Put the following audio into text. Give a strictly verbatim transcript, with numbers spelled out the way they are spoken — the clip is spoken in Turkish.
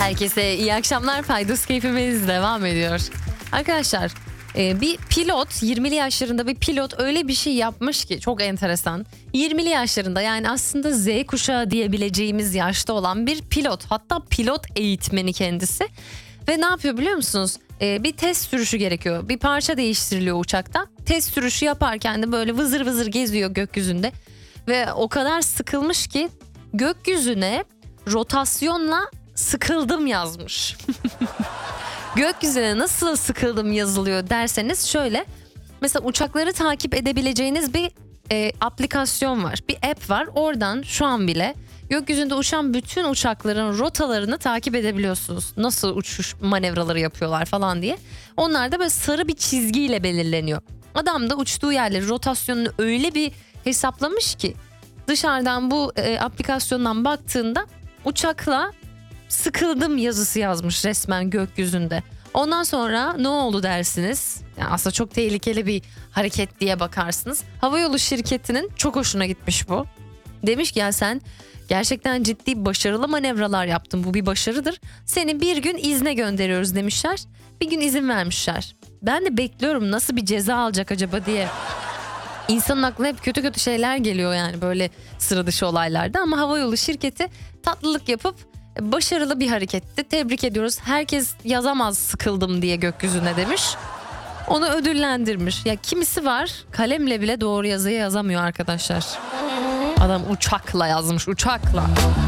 Herkese iyi akşamlar. Faydus keyfimiz devam ediyor. Arkadaşlar bir pilot, yirmili yaşlarında bir pilot öyle bir şey yapmış ki çok enteresan. yirmili yaşlarında, yani aslında Z kuşağı diyebileceğimiz yaşta olan bir pilot. Hatta pilot eğitmeni kendisi. Ve ne yapıyor biliyor musunuz? Bir test sürüşü gerekiyor. Bir parça değiştiriliyor uçakta. Test sürüşü yaparken de böyle vızır vızır geziyor gökyüzünde. Ve o kadar sıkılmış ki gökyüzüne rotasyonla sıkıldım yazmış. Gökyüzüne nasıl sıkıldım yazılıyor derseniz şöyle. Mesela uçakları takip edebileceğiniz bir e, aplikasyon var. Bir app var. Oradan şu an bile gökyüzünde uçan bütün uçakların rotalarını takip edebiliyorsunuz. Nasıl uçuş manevraları yapıyorlar falan diye. Onlar da böyle sarı bir çizgiyle belirleniyor. Adam da uçtuğu yerleri, rotasyonunu öyle bir hesaplamış ki dışarıdan bu e, aplikasyondan baktığında uçakla sıkıldım yazısı yazmış resmen gökyüzünde. Ondan sonra ne oldu dersiniz? Yani aslında çok tehlikeli bir hareket diye bakarsınız. Havayolu şirketinin çok hoşuna gitmiş bu. Demiş ki ya sen gerçekten ciddi başarılı manevralar yaptın. Bu bir başarıdır. Seni bir gün izne gönderiyoruz demişler. Bir gün izin vermişler. Ben de bekliyorum nasıl bir ceza alacak acaba diye. İnsanın aklına hep kötü kötü şeyler geliyor yani böyle sıra dışı olaylarda. Ama havayolu şirketi tatlılık yapıp başarılı bir hareketti. Tebrik ediyoruz. Herkes yazamaz sıkıldım diye gökyüzüne demiş. Onu ödüllendirmiş. Ya kimisi var kalemle bile doğru yazıyı yazamıyor arkadaşlar. Adam uçakla yazmış, uçakla.